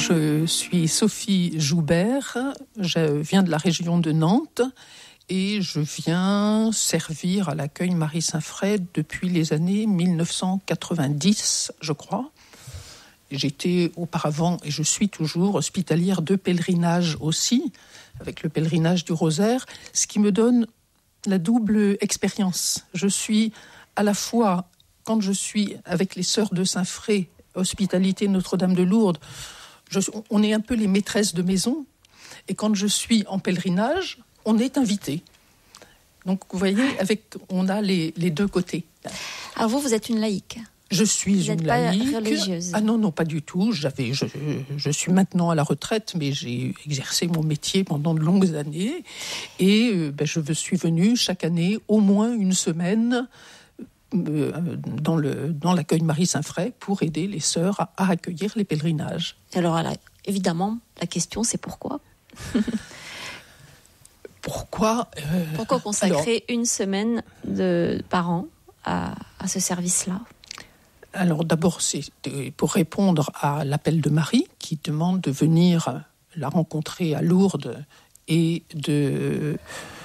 Je suis Sophie Joubert, je viens de la région de Nantes et je viens servir à l'accueil Marie-Saint-Fray depuis les années 1990, je crois. J'étais auparavant, et je suis toujours, hospitalière de pèlerinage aussi, avec le pèlerinage du Rosaire, ce qui me donne la double expérience. Je suis à la fois, quand je suis avec les sœurs de Saint-Fray, hospitalité Notre-Dame de Lourdes, on est un peu les maîtresses de maison, et quand je suis en pèlerinage, on est invité. Donc vous voyez, on a les deux côtés. Alors vous êtes une laïque. Je suis une laïque. Vous n'êtes pas religieuse. Ah non, pas du tout. Je suis maintenant à la retraite, mais j'ai exercé mon métier pendant de longues années. Et je suis venue chaque année au moins une semaine dans l'accueil Marie-Saint-Fray pour aider les sœurs à accueillir les pèlerinages. Alors évidemment, la question c'est pourquoi Pourquoi consacrer une semaine par an à ce service-là ? Alors d'abord, c'est pour répondre à l'appel de Marie qui demande de venir la rencontrer à Lourdes et de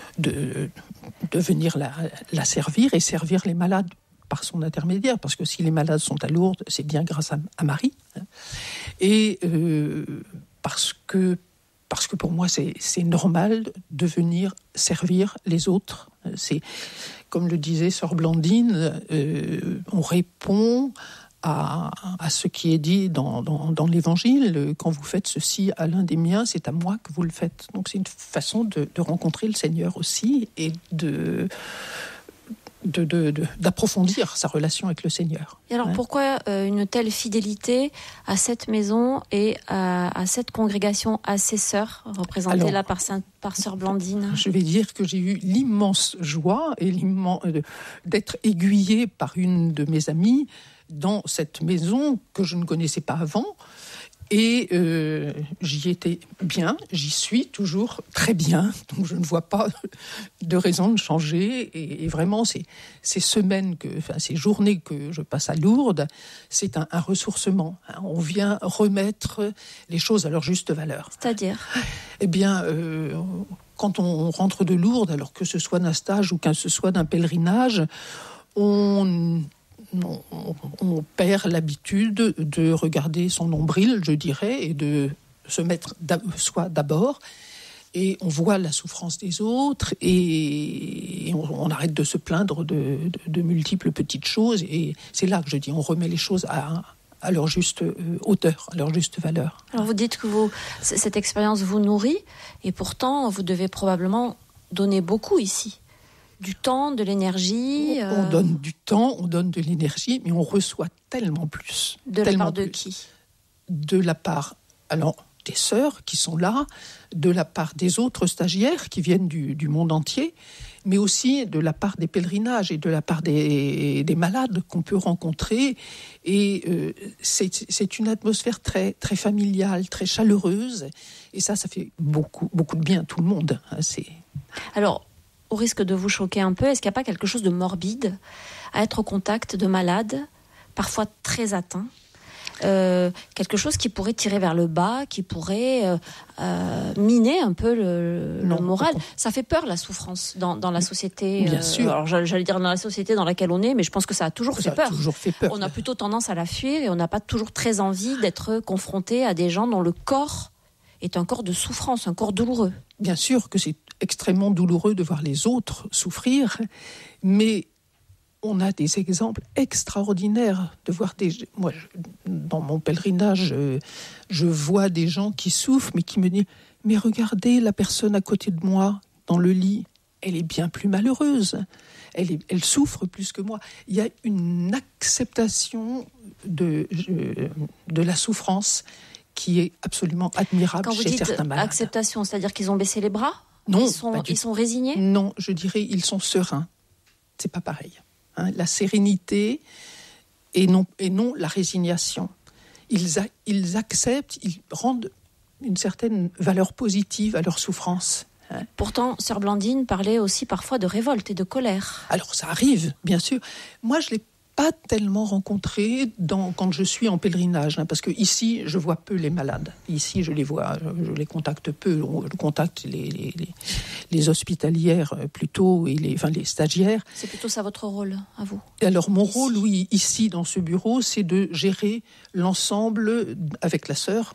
venir la servir et servir les malades par son intermédiaire, parce que si les malades sont à Lourdes, c'est bien grâce à Marie. Et parce que pour moi, c'est normal de venir servir les autres. C'est, comme le disait Sœur Blandine, on répond à ce qui est dit dans l'Évangile. Quand vous faites ceci à l'un des miens, c'est à moi que vous le faites. Donc c'est une façon de rencontrer le Seigneur aussi et d'approfondir sa relation avec le Seigneur. Et alors pourquoi une telle fidélité à cette maison et à cette congrégation, à ces sœurs, représentées là par Sœur Blandine ? Je vais dire que j'ai eu l'immense joie et d'être aiguillée par une de mes amies dans cette maison que je ne connaissais pas avant. Et j'y étais bien, j'y suis toujours très bien, donc je ne vois pas de raison de changer. Et vraiment, ces journées que je passe à Lourdes, c'est un ressourcement. On vient remettre les choses à leur juste valeur. C'est-à-dire ? Eh bien, quand on rentre de Lourdes, alors que ce soit d'un stage ou que ce soit d'un pèlerinage, on perd l'habitude de regarder son nombril, je dirais, et de se mettre soi d'abord. Et on voit la souffrance des autres et on arrête de se plaindre de multiples petites choses. Et c'est là que je dis, on remet les choses à leur juste hauteur, à leur juste valeur. Alors vous dites que cette expérience vous nourrit et pourtant vous devez probablement donner beaucoup ici. Du temps, de l'énergie. On donne du temps, on donne de l'énergie, mais on reçoit tellement plus. De la part de qui ? De la part, des sœurs qui sont là, de la part des autres stagiaires qui viennent du monde entier, mais aussi de la part des pèlerinages et de la part des malades qu'on peut rencontrer. Et c'est une atmosphère très, très familiale, très chaleureuse. Et ça fait beaucoup, beaucoup de bien à tout le monde. Alors, au risque de vous choquer un peu, est-ce qu'il n'y a pas quelque chose de morbide à être au contact de malades, parfois très atteints, quelque chose qui pourrait tirer vers le bas, qui pourrait miner un peu le moral. Ça fait peur, la souffrance, dans la société. Bien sûr. Alors, j'allais dire dans la société dans laquelle on est, mais je pense que ça a toujours fait peur. On a plutôt tendance à la fuir et on n'a pas toujours très envie d'être confronté à des gens dont le corps est un corps de souffrance, un corps douloureux. Bien sûr que c'est extrêmement douloureux de voir les autres souffrir, mais on a des exemples extraordinaires de voir moi, dans mon pèlerinage, je vois des gens qui souffrent, mais qui me disent « Mais regardez la personne à côté de moi, dans le lit, elle est bien plus malheureuse. Elle souffre plus que moi. » Il y a une acceptation de la souffrance qui est absolument admirable chez certains malades. Quand vous dites acceptation, c'est-à-dire qu'ils ont baissé les bras ? Non, ils sont résignés ? Non, je dirais ils sont sereins. C'est pas pareil. La sérénité et non la résignation. Ils acceptent, ils rendent une certaine valeur positive à leur souffrance. Pourtant, Sœur Blandine parlait aussi parfois de révolte et de colère. Alors ça arrive, bien sûr. Moi, je l'ai pas tellement rencontré quand je suis en pèlerinage, parce que ici je vois peu les malades. Ici je les vois, je les contacte peu. Je contacte les hospitalières plutôt et les stagiaires. C'est plutôt ça votre rôle, à vous? Alors mon rôle, oui, ici dans ce bureau, c'est de gérer l'ensemble avec la sœur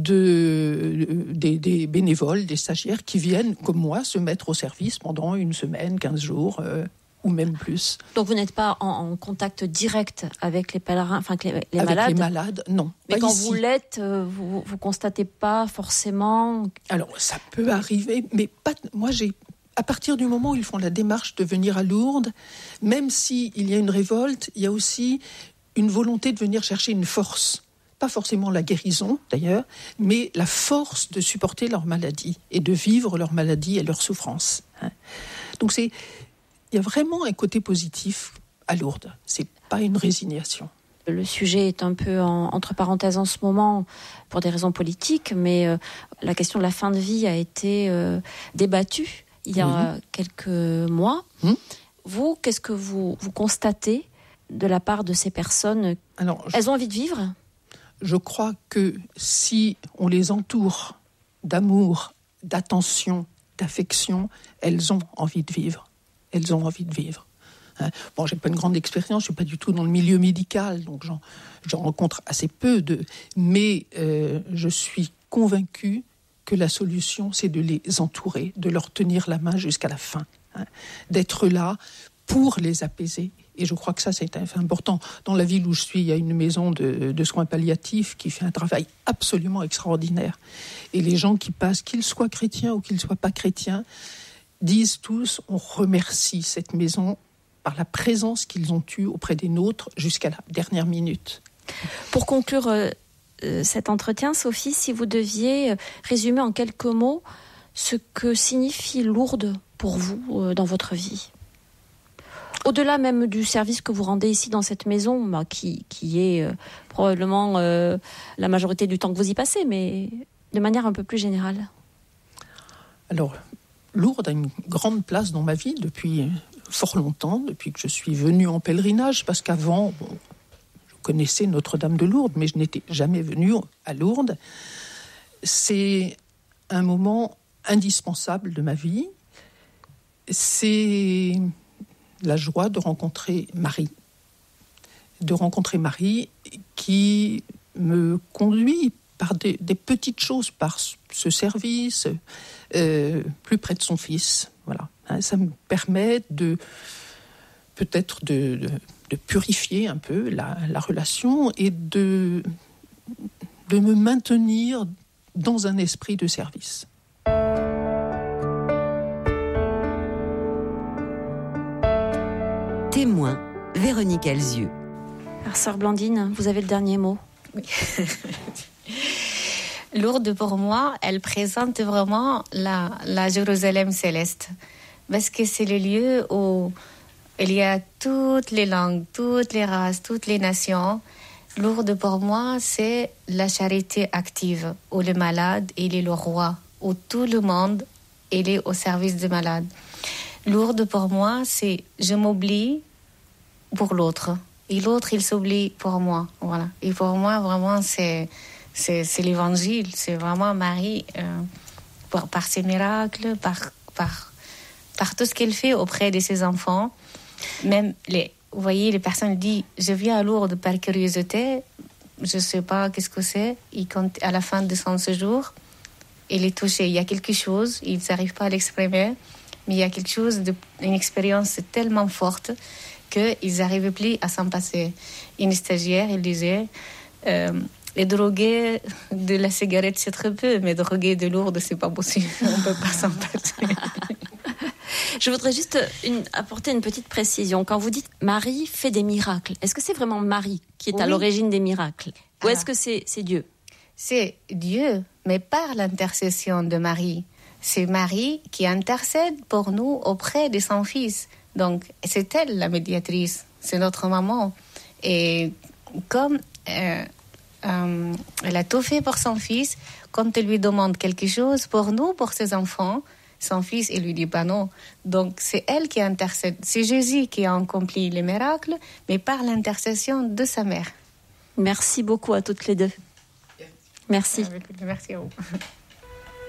des bénévoles, des stagiaires qui viennent comme moi se mettre au service pendant une semaine, 15 jours. Ou même plus. Donc vous n'êtes pas en contact direct avec les pèlerins, enfin les malades? Avec les malades, non. Mais quand ici. Vous l'êtes, vous constatez pas forcément? Alors ça peut arriver, mais pas. Moi à partir du moment où ils font la démarche de venir à Lourdes, même s'il y a une révolte, il y a aussi une volonté de venir chercher une force. Pas forcément la guérison d'ailleurs, mais la force de supporter leur maladie et de vivre leur maladie et leur souffrance. Donc il y a vraiment un côté positif à Lourdes. C'est pas une résignation. Le sujet est un peu entre parenthèses en ce moment pour des raisons politiques, mais la question de la fin de vie a été débattue il y a quelques mois. Vous, qu'est-ce que vous constatez de la part de ces personnes? Elles ont envie de vivre? Je crois que si on les entoure d'amour, d'attention, d'affection, elles ont envie de vivre. Elles ont envie de vivre. Bon, j'ai pas une grande expérience, je suis pas du tout dans le milieu médical, donc j'en rencontre assez peu mais je suis convaincue que la solution, c'est de les entourer, de leur tenir la main jusqu'à la fin, d'être là pour les apaiser. Et je crois que ça, c'est important. Dans la ville où je suis, il y a une maison de soins palliatifs qui fait un travail absolument extraordinaire. Et les gens qui passent, qu'ils soient chrétiens ou qu'ils ne soient pas chrétiens, disent tous, on remercie cette maison par la présence qu'ils ont eue auprès des nôtres jusqu'à la dernière minute. Pour conclure cet entretien, Sophie, si vous deviez résumer en quelques mots ce que signifie Lourdes pour vous dans votre vie, au-delà même du service que vous rendez ici dans cette maison, qui est probablement la majorité du temps que vous y passez, mais de manière un peu plus générale. Alors, Lourdes a une grande place dans ma vie depuis fort longtemps, depuis que je suis venue en pèlerinage, parce qu'avant, je connaissais Notre-Dame de Lourdes, mais je n'étais jamais venue à Lourdes. C'est un moment indispensable de ma vie. C'est la joie de rencontrer Marie. De rencontrer Marie qui me conduit par des petites choses, par ce service, plus près de son fils. Voilà. Ça me permet peut-être de purifier un peu la relation et de me maintenir dans un esprit de service. Témoin, Véronique Alzieux. Alors, sœur Blandine, vous avez le dernier mot. Oui. Lourdes, pour moi, elle présente vraiment la Jérusalem céleste. Parce que c'est le lieu où il y a toutes les langues, toutes les races, toutes les nations. Lourdes, pour moi, c'est la charité active, où le malade, il est le roi, où tout le monde, il est au service du malade. Lourdes, pour moi, c'est je m'oublie pour l'autre. Et l'autre, il s'oublie pour moi. Voilà. Et pour moi, vraiment, c'est l'évangile. C'est vraiment Marie, par ses miracles, par tout ce qu'elle fait auprès de ses enfants. Même, vous voyez, les personnes disent « Je viens à Lourdes par curiosité. Je ne sais pas qu'est-ce que c'est. » Et quand, à la fin de son séjour, il est touché. Il y a quelque chose, ils n'arrivent pas à l'exprimer, mais il y a quelque chose, une expérience tellement forte qu'ils n'arrivaient plus à s'en passer. Une stagiaire, elle disait les drogués de la cigarette, c'est très peu, mais drogués de Lourdes, c'est pas possible. On ne peut pas s'en passer. Je voudrais juste apporter une petite précision. Quand vous dites Marie fait des miracles, est-ce que c'est vraiment Marie qui est à l'origine des miracles? Ou est-ce que c'est Dieu? C'est Dieu, mais par l'intercession de Marie. C'est Marie qui intercède pour nous auprès de son Fils. Donc, c'est elle la médiatrice, c'est notre maman. Et comme elle a tout fait pour son Fils, quand elle lui demande quelque chose pour nous, pour ses enfants, son fils, il lui dit bah non. Donc c'est elle qui intercède. C'est Jésus qui a accompli les miracles, mais par l'intercession de sa mère. Merci beaucoup à toutes les deux. Merci. Merci à vous.